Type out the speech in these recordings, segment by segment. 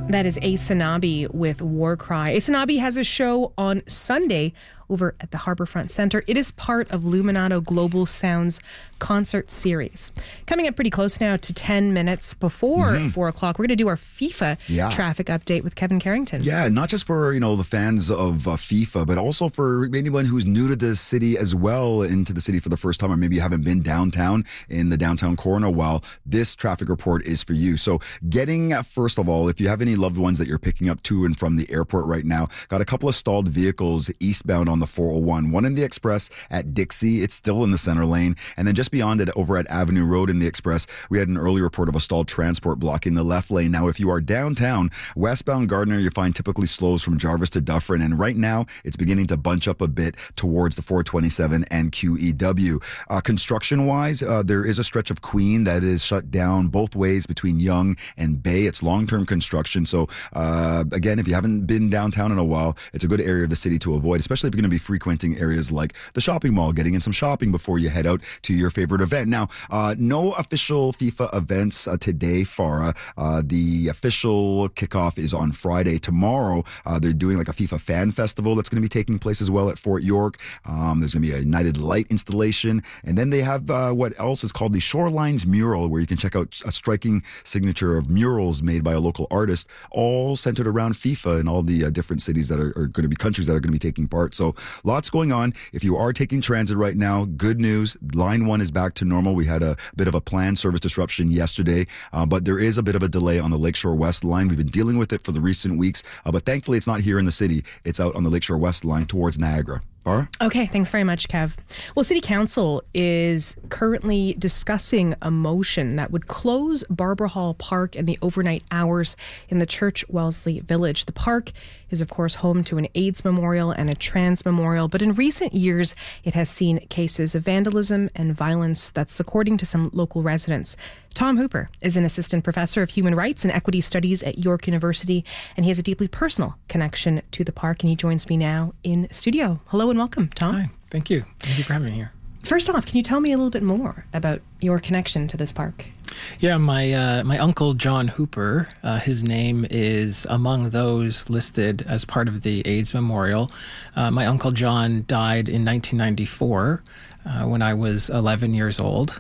That is Asanabi with War Cry. Asanabi has a show on Sunday over at the Harbourfront Centre. It is part of Luminato Global Sound's concert series. Coming up pretty close now to 10 minutes before 4 o'clock, we're going to do our FIFA traffic update with Kevin Carrington. Yeah, not just for, the fans of FIFA, but also for anyone who's new to the city as well, into the city for the first time, or maybe you haven't been downtown in the downtown core in a while. This traffic report is for you. So first of all, if you have any loved ones that you're picking up to and from the airport right now, got a couple of stalled vehicles eastbound on the 401, one in the Express at Dixie. It's still in the center lane. And then just beyond it, over at Avenue Road in the Express, we had an early report of a stalled transport blocking the left lane. Now, if you are downtown, westbound Gardiner, you find typically slows from Jarvis to Dufferin. And right now, it's beginning to bunch up a bit towards the 427 and QEW. Construction-wise, there is a stretch of Queen that is shut down both ways between Yonge and Bay. It's long-term construction. So, again, if you haven't been downtown in a while, it's a good area of the city to avoid, especially if you're going to be frequenting areas like the shopping mall, getting in some shopping before you head out to your favorite event. Now, no official FIFA events today, Farah. The official kickoff is on Friday. Tomorrow, they're doing like a FIFA fan festival that's going to be taking place as well at Fort York. There's going to be a United Light installation. And then they have what else is called the Shorelines Mural, where you can check out a striking signature of murals made by a local artist, all centered around FIFA and all the different cities that are going to be countries that are going to be taking part. So lots going on. If you are taking transit right now, good news. Line 1 is back to normal. We had a bit of a planned service disruption yesterday, but there is a bit of a delay on the Lakeshore West line. We've been dealing with it for the recent weeks, but thankfully it's not here in the city. It's out on the Lakeshore West line towards Niagara. Okay, thanks very much, Kev. Well, City Council is currently discussing a motion that would close Barbara Hall Park in the overnight hours in the Church Wellesley Village. The park is, of course, home to an AIDS memorial and a trans memorial, but in recent years, it has seen cases of vandalism and violence. That's according to some local residents. Tom Hooper is an assistant professor of human rights and equity studies at York University, and he has a deeply personal connection to the park, and he joins me now in studio. Hello and welcome, Tom. Hi, thank you. Thank you for having me here. First off, can you tell me a little bit more about your connection to this park? Yeah, my uncle John Hooper, his name is among those listed as part of the AIDS Memorial. My uncle John died in 1994 when I was 11 years old,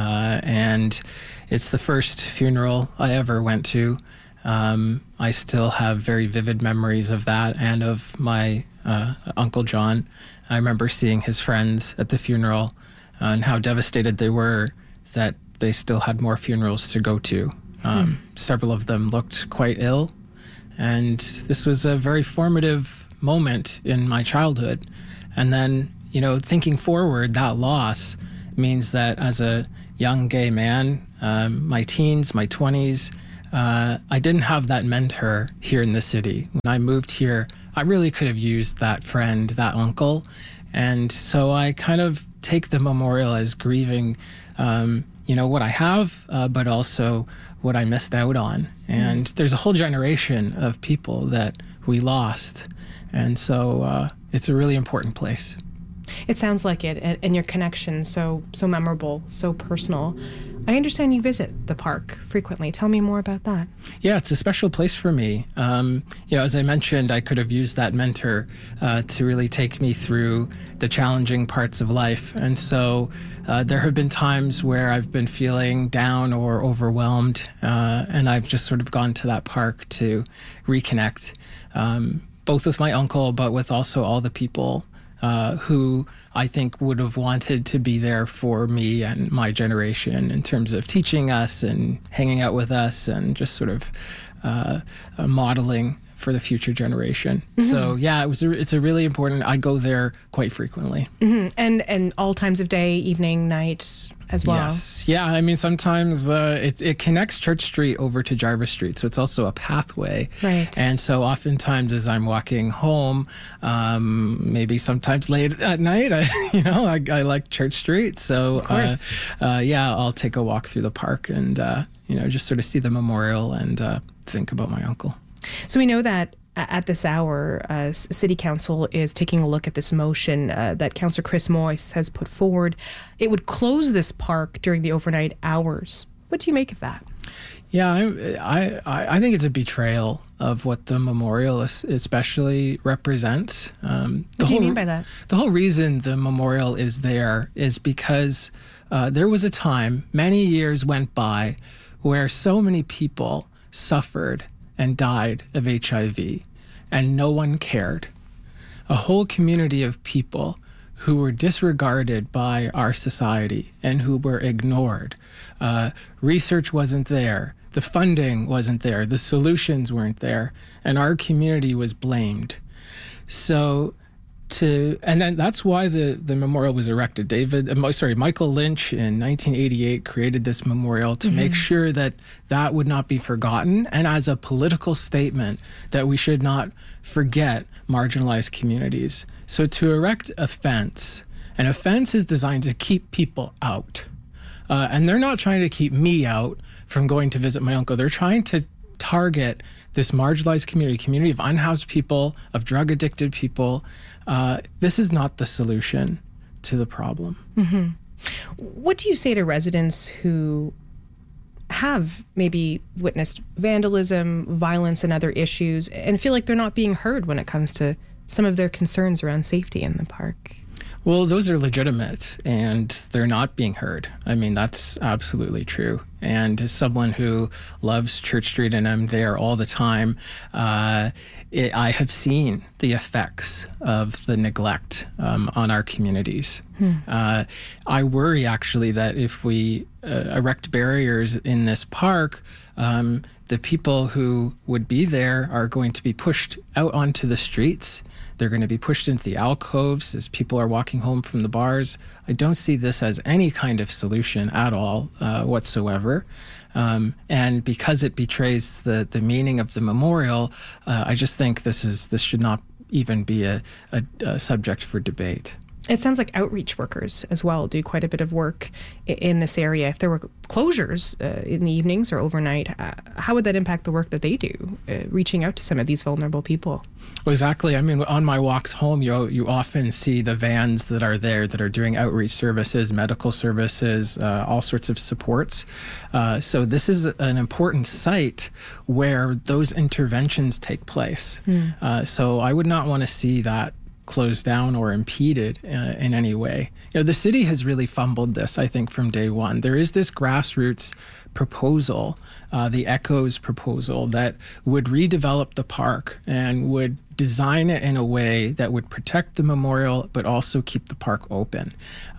and it's the first funeral I ever went to. I still have very vivid memories of that and of my Uncle John. I remember seeing his friends at the funeral and how devastated they were that they still had more funerals to go to. Several of them looked quite ill, and this was a very formative moment in my childhood. And then, thinking forward, that loss means that as a young gay man, my teens, my 20s, I didn't have that mentor here in the city. When I moved here, I really could have used that friend, that uncle. And so I kind of take the memorial as grieving, what I have, but also what I missed out on. And there's a whole generation of people that we lost. And so it's a really important place. It sounds like it, and your connection so memorable, so personal. I understand you visit the park frequently. Tell me more about that. Yeah, it's a special place for me. As I mentioned, I could have used that mentor to really take me through the challenging parts of life. And so there have been times where I've been feeling down or overwhelmed, and I've just sort of gone to that park to reconnect, both with my uncle, but with also all the people who I think would have wanted to be there for me and my generation in terms of teaching us and hanging out with us and just sort of modeling for the future generation. So yeah, it's a really important. I go there quite frequently. And all times of day, evening, night as well. Yes, yeah. I mean, sometimes it connects Church Street over to Jarvis Street, so it's also a pathway. Right. And so oftentimes, as I'm walking home, maybe sometimes late at night, I like Church Street. So I'll take a walk through the park and just sort of see the memorial and think about my uncle. So we know that at this hour, City Council is taking a look at this motion that Councillor Chris Moyse has put forward. It would close this park during the overnight hours. What do you make of that? Yeah, I think it's a betrayal of what the memorial especially represents. What do you mean by that? The whole reason the memorial is there is because there was a time, many years went by, where so many people suffered and died of HIV, and no one cared. A whole community of people who were disregarded by our society and who were ignored. Research wasn't there. The funding wasn't there. The solutions weren't there. And our community was blamed. And then that's why the memorial was erected. Michael Lynch in 1988 created this memorial to make sure that would not be forgotten, and as a political statement that we should not forget marginalized communities. So to erect a fence is designed to keep people out. And they're not trying to keep me out from going to visit my uncle. They're trying to target this marginalized community of unhoused people, of drug-addicted people. This is not the solution to the problem. Mm-hmm. What do you say to residents who have maybe witnessed vandalism, violence, and other issues, and feel like they're not being heard when it comes to some of their concerns around safety in the park? Well, those are legitimate, and they're not being heard. I mean, that's absolutely true. And as someone who loves Church Street and I'm there all the time, I have seen the effects of the neglect on our communities. I worry, actually, that if we erect barriers in this park, the people who would be there are going to be pushed out onto the streets. They're going to be pushed into the alcoves as people are walking home from the bars. I don't see this as any kind of solution at all whatsoever. And because it betrays the meaning of the memorial, I just think this should not even be a subject for debate. It sounds like outreach workers as well do quite a bit of work in this area. If there were closures in the evenings or overnight, how would that impact the work that they do, reaching out to some of these vulnerable people? Well, exactly. I mean, on my walks home, you often see the vans that are there that are doing outreach services, medical services, all sorts of supports. So this is an important site where those interventions take place. So I would not want to see that closed down or impeded in any way. You know, the city has really fumbled this, I think, from day one. There is this grassroots proposal, the Echoes proposal, that would redevelop the park and would design it in a way that would protect the memorial but also keep the park open.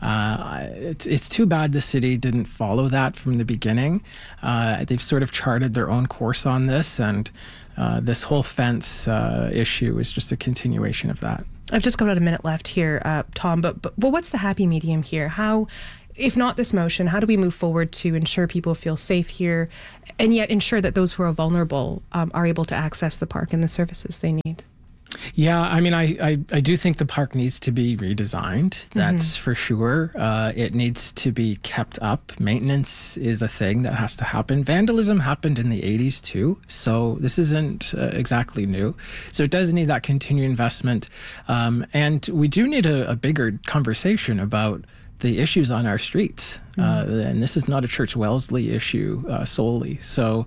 It's too bad the city didn't follow that from the beginning. They've sort of charted their own course on this, and this whole fence issue is just a continuation of that. I've just got about a minute left here, Tom, but what's the happy medium here? How, if not this motion, how do we move forward to ensure people feel safe here and yet ensure that those who are vulnerable are able to access the park and the services they need? Yeah, I mean, I do think the park needs to be redesigned. That's for sure. It needs to be kept up. Maintenance is a thing that has to happen. Vandalism happened in the 80s too, so this isn't exactly new. So it does need that continued investment. And we do need a bigger conversation about the issues on our streets. And this is not a Church Wellesley issue solely. So,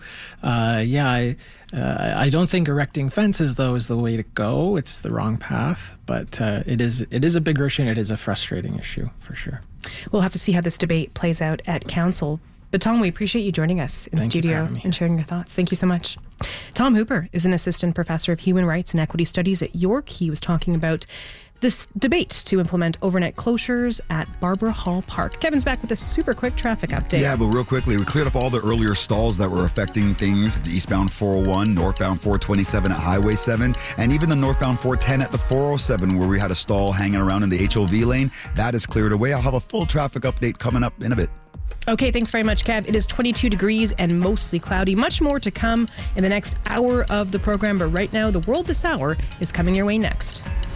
I don't think erecting fences, though, is the way to go. It's the wrong path. But it is a bigger issue, and it is a frustrating issue, for sure. We'll have to see how this debate plays out at council. But Tom, we appreciate you joining us in the studio and sharing your thoughts. Thank you so much. Tom Hooper is an assistant professor of human rights and equity studies at York. He was talking about this debate to implement overnight closures at Barbara Hall Park. Kevin's back with a super quick traffic update. Yeah, but real quickly, we cleared up all the earlier stalls that were affecting things. The eastbound 401, northbound 427 at Highway 7, and even the northbound 410 at the 407 where we had a stall hanging around in the HOV lane. That is cleared away. I'll have a full traffic update coming up in a bit. Okay, thanks very much, Kev. It is 22 degrees and mostly cloudy. Much more to come in the next hour of the program, but right now, The World This Hour is coming your way next.